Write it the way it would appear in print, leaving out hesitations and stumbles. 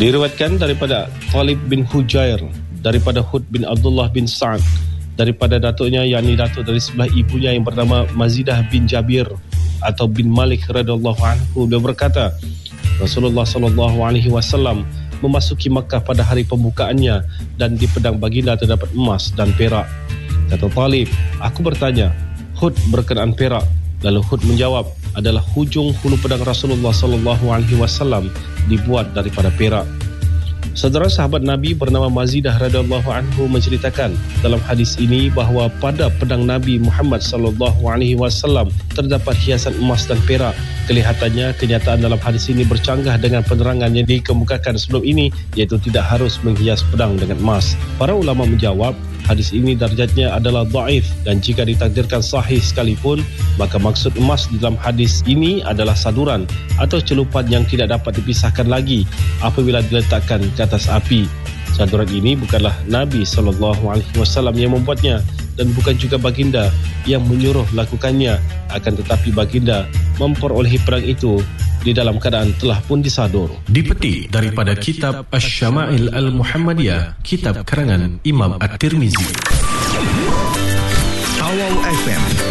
Diriwayatkan daripada Talib bin Hujair, daripada Hud bin Abdullah bin Sa'ad, daripada datuknya, yakni datuk dari sebelah ibunya yang bernama Mazidah bin Jabir atau bin Malik radhiyallahu anhu, dia berkata, Rasulullah sallallahu alaihi wasallam memasuki Makkah pada hari pembukaannya dan di pedang baginda terdapat emas dan perak. Kata Talib, aku bertanya, Hud berkenaan perak? Lalu Hud menjawab, adalah hujung hulu pedang Rasulullah sallallahu alaihi wasallam dibuat daripada perak. Saudara sahabat Nabi bernama Mazidah radhiyallahu anhu menceritakan dalam hadis ini bahawa pada pedang Nabi Muhammad sallallahu alaihi wasallam terdapat hiasan emas dan perak. Kelihatannya kenyataan dalam hadis ini bercanggah dengan penerangan yang dikemukakan sebelum ini, iaitu tidak harus menghias pedang dengan emas. Para ulama menjawab, hadis ini darjatnya adalah dhaif, dan jika ditakdirkan sahih sekalipun, maka maksud emas di dalam hadis ini adalah saduran atau celupan yang tidak dapat dipisahkan lagi apabila diletakkan ke atas api. Saduran ini bukanlah Nabi SAW yang membuatnya dan bukan juga baginda yang menyuruh lakukannya, akan tetapi baginda memperolehi pedang itu di dalam keadaan telah pun disadur. Dipetik daripada kitab Asy-Syama'il Al-Muhammadiyah, kitab karangan Imam At-Tirmizi. Awal FM